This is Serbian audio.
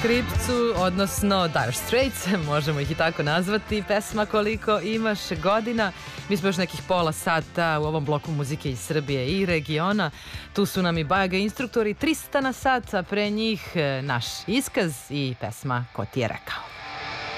Škripcu, odnosno Dire Straits, možemo ih i tako nazvati, pesma Koliko imaš godina. Mi smo još nekih pola sata u ovom bloku muzike iz Srbije i regiona. Tu su nam i Bajaga instruktori 300 na sat, a pre njih naš iskaz i pesma Ko ti je rekao.